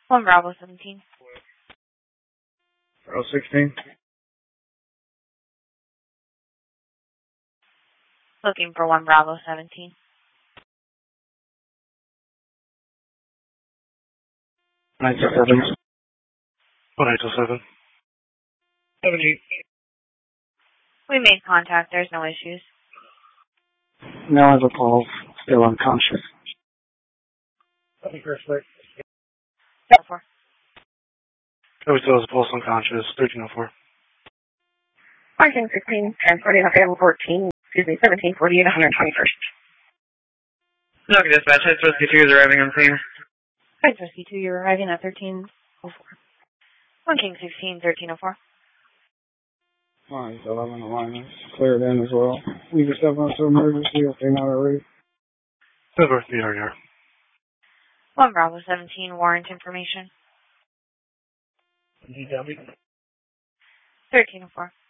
1 Bravo 17. Bravo 16. Looking for 1 Bravo 17. 927. 1807. 70. We made contact. There's no issues. Now has a pulse. Still unconscious. 4. We still has a pulse unconscious. 1304. Parking 16, transporting available 14, 1748, 121st. Okay, dispatch. Head Whiskey 2 is arriving on scene. Head Whiskey 2, you're arriving at 1304. 1 King 16, 1304. Alright, 11 alignment. Cleared in as well. We just have us to emergency if they're not already. Over the area. 1 Bravo 17, warrant information. DW. 1304.